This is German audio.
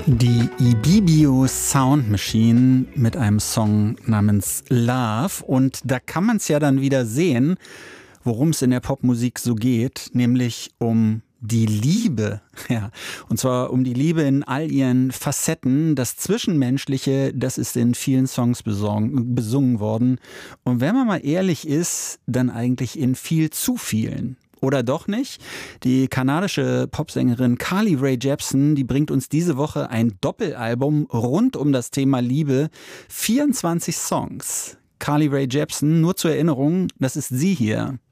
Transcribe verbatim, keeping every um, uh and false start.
Die Ibibio Sound Machine mit einem Song namens Love. Und da kann man es ja dann wieder sehen, worum es in der Popmusik so geht, nämlich um die Liebe. Ja, und zwar um die Liebe in all ihren Facetten. Das Zwischenmenschliche, das ist in vielen Songs besorgen, besungen worden. Und wenn man mal ehrlich ist, dann eigentlich in viel zu vielen. Oder doch nicht? Die kanadische Popsängerin Carly Rae Jepsen, die bringt uns diese Woche ein Doppelalbum rund um das Thema Liebe. vierundzwanzig Songs. Carly Rae Jepsen, nur zur Erinnerung, das ist sie hier.